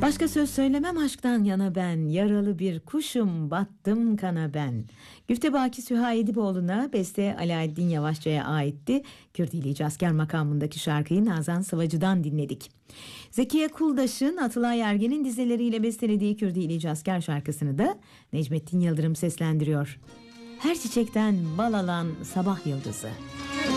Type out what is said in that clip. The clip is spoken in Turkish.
Başka söz söylemem aşktan yana ben, yaralı bir kuşum battım kana ben. Güftebaki Süha Edipoğlu'na, beste Alaaddin Yavaşça'ya aitti. Kürdili Casker makamındaki şarkıyı Nazan Sıvacı'dan dinledik. Zekiye Kuldaş'ın Atılay Ergen'in dizeleriyle bestelediği Kürdili Casker şarkısını da Necmettin Yıldırım seslendiriyor. Her çiçekten bal alan sabah yıldızı.